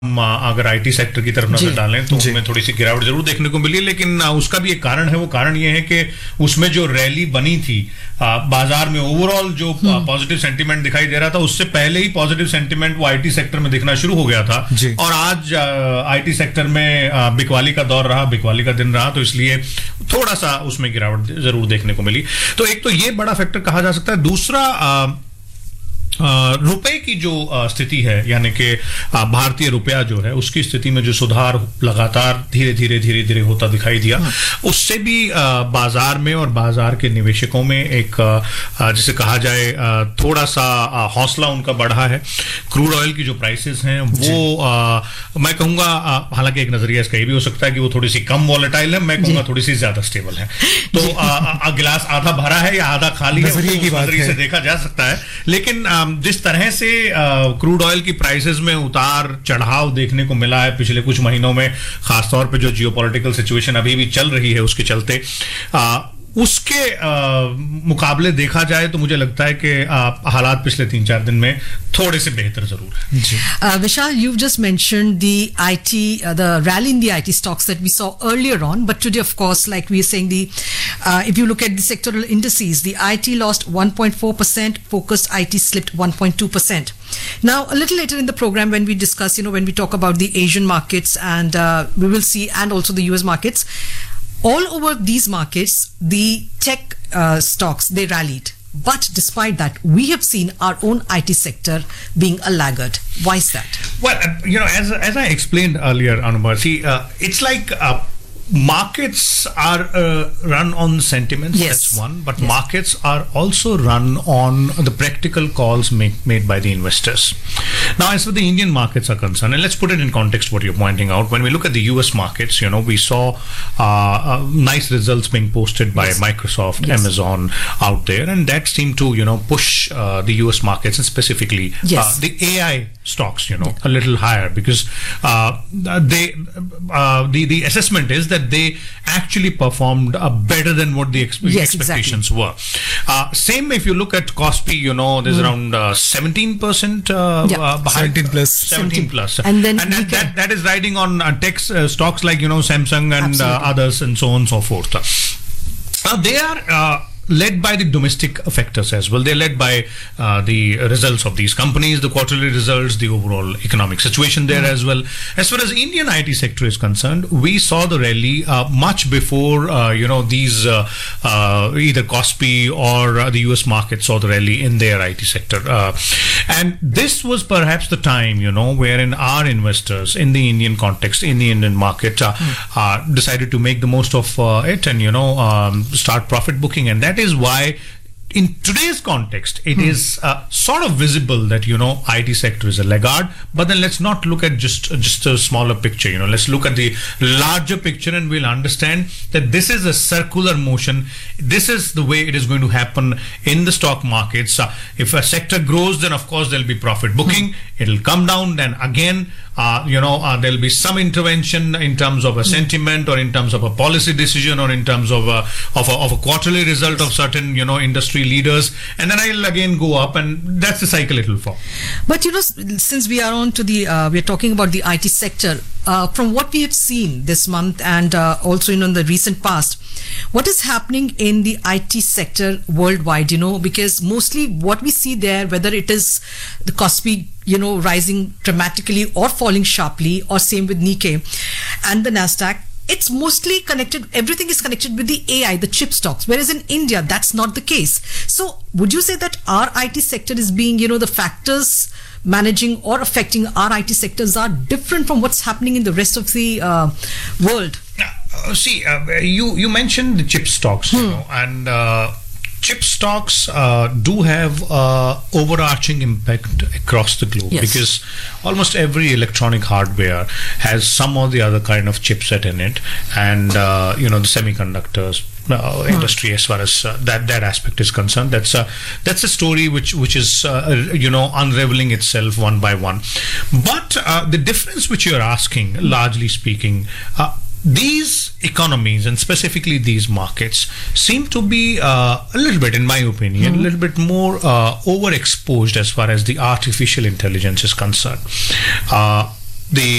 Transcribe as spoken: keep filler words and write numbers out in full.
अगर IT sector की तरफ नजर डालें तो उसमें थोड़ी सी गिरावट जरूर देखने को मिली, लेकिन उसका भी एक कारण है। वो कारण ये है कि उसमें जो रैली बनी थी बाजार में, ओवरऑल जो पॉजिटिव सेंटीमेंट दिखाई दे रहा था, उससे पहले ही पॉजिटिव सेंटीमेंट वो आईटी सेक्टर में दिखना शुरू हो गया था। और आज आईटी सेक्टर में बिकवाली का दौर रहा, बिकवाली का दिन रहा, तो इसलिए थोड़ा सा उसमें गिरावट जरूर देखने को मिली। तो एक तो ये बड़ा फैक्टर कहा जा सकता है। दूसरा, रुपए की जो स्थिति है, यानी कि भारतीय रुपया जो है उसकी स्थिति में जो सुधार लगातार धीरे धीरे धीरे धीरे होता दिखाई दिया, उससे भी बाजार में और बाजार के निवेशकों में एक, जिसे कहा जाए, थोड़ा सा हौसला उनका बढ़ा है। क्रूड ऑयल की जो प्राइसेस हैं वो आ, मैं कहूंगा, हालांकि एक नजरिया इसका ये भी हो सकता है कि वो थोड़ी सी कम वॉलेटाइल है, मैं कहूंगा थोड़ी सी ज्यादा स्टेबल है। तो आ, आ, गिलास आधा भरा है या आधा खाली है, नजरिए से देखा जा सकता है। लेकिन जिस तरह से क्रूड ऑयल की प्राइसेस में उतार चढ़ाव देखने को मिला है पिछले कुछ महीनों में, खासतौर पे जो जियोपॉलिटिकल सिचुएशन अभी भी चल रही है उसके चलते, आ, उसके आ, मुकाबले देखा जाए तो मुझे लगता है कि हालात पिछले तीन चार दिन में थोड़े से बेहतर जरूर है। uh, Vishal, you've just mentioned the I T, uh, the rally in the I T stocks that we saw earlier on, but today, of course, like we are saying, the uh, if you look at the sectoral indices, the I T lost one point four percent, focused I T slipped one point two percent. Now, a little later in the program, when we discuss, you know, when we talk about the Asian markets, and uh, we will see, and also the U S markets, all over these markets, the tech uh, stocks, they rallied. But despite that, we have seen our own I T sector being a laggard. Why is that? Well, uh, you know, as as I explained earlier, Anubha, see, uh, it's like uh, markets are uh, run on sentiments. Yes. That's one. But yes, markets are also run on the practical calls make, made by the investors. Now, as for the Indian markets are concerned, and let's put it in context what you're pointing out. When we look at the U S markets, you know, we saw uh, uh, nice results being posted by yes. Microsoft, yes. Amazon out there, and that seemed to, you know, push uh, the U S markets, and specifically yes. uh, the A I stocks, you know, yeah. a little higher, because uh, they uh, the the assessment is that they actually performed uh, better than what the expe- yes, expectations exactly. were. Uh, same if you look at Kospi, you know, there's mm. around uh, seventeen percent uh, yeah. uh, seventeen plus. seventeen plus. And then and that, that, that is riding on uh, tech uh, stocks like, you know, Samsung and uh, others and so on and so forth. Uh, they are uh, led by the domestic factors as well. They're led by uh, the results of these companies, the quarterly results, the overall economic situation there mm. as well. As far as the Indian I T sector is concerned, we saw the rally uh, much before, uh, you know, these uh, uh, either Kospi or uh, the U S market saw the rally in their I T sector. Uh, and this was perhaps the time, you know, wherein our investors in the Indian context, in the Indian market, uh, mm. uh, decided to make the most of uh, it and, you know, um, start profit booking. And that is why in today's context, it hmm. is uh, sort of visible that, you know, I T sector is a laggard. But then let's not look at just just a smaller picture. You know, let's look at the larger picture, and we'll understand that this is a circular motion. This is the way it is going to happen in the stock markets. Uh, if a sector grows, then of course there'll be profit booking. Hmm. It'll come down, then again, uh, you know, uh, there'll be some intervention in terms of a sentiment, or in terms of a policy decision, or in terms of a of a, of a quarterly result of certain, you know, industry leaders, and then I'll again go up, and that's the cycle it will fall. But you know, since we are on to the, uh, we're talking about the I T sector, uh, from what we have seen this month, and uh, also, you know, in the recent past, what is happening in the I T sector worldwide, you know, because mostly what we see there, whether it is the Kospi, you know, rising dramatically or falling sharply, or same with Nikkei and the Nasdaq, it's mostly connected, everything is connected with the A I, the chip stocks, whereas in India, that's not the case. So would you say that our I T sector is being, you know, the factors managing or affecting our I T sectors are different from what's happening in the rest of the uh, world? Uh, see, uh, you, you mentioned the chip stocks, hmm. you know, and uh, chip stocks uh, do have uh, overarching impact across the globe, yes. because almost every electronic hardware has some or the other kind of chipset in it, and uh, you know, the semiconductors uh, hmm. industry, as far as uh, that that aspect is concerned, that's a that's a story which which is uh, you know, unraveling itself one by one. But uh, the difference which you're asking, largely speaking, uh, these economies, and specifically these markets, seem to be uh, a little bit, in my opinion, mm-hmm. a little bit more uh, overexposed as far as the artificial intelligence is concerned. Uh, the